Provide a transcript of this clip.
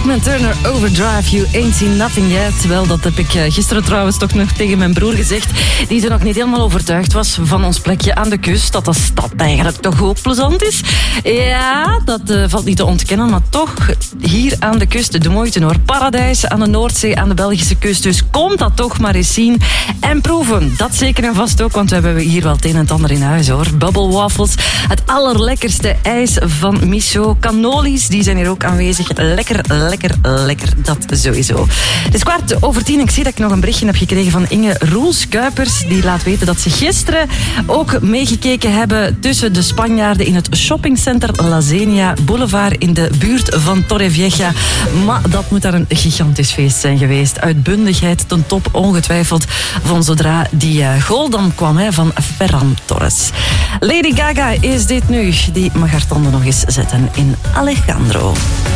Bachman Turner, Overdrive, You Ain't Seen Nothing Yet. Wel, dat heb ik gisteren trouwens toch nog tegen mijn broer gezegd, die er nog niet helemaal overtuigd was van ons plekje aan de kust, dat de stad eigenlijk toch ook plezant is. Ja, dat valt niet te ontkennen, maar toch, hier aan de kust, de moeite hoor. Paradijs aan de Noordzee, aan de Belgische kust. Dus kom dat toch maar eens zien en proeven. Dat zeker en vast ook, want we hebben hier wel het een en het ander in huis hoor. Bubble waffles, het allerlekkerste ijs van Michaud. Cannolis, die zijn hier ook aanwezig. Lekker, lekker, lekker. Dat sowieso. Het is 10:15. Ik zie dat ik nog een berichtje heb gekregen van Inge Roels-Kuipers. Die laat weten dat ze gisteren ook meegekeken hebben tussen de Spanjaarden in het shoppingcenter La Zenia Boulevard in de buurt van Torrevieja. Maar dat moet daar een gigantisch feest zijn geweest. Uitbundigheid ten top, ongetwijfeld, van zodra die goal dan kwam van Ferran Torres. Lady Gaga is dit nu. Die mag haar tanden nog eens zetten in Alejandro.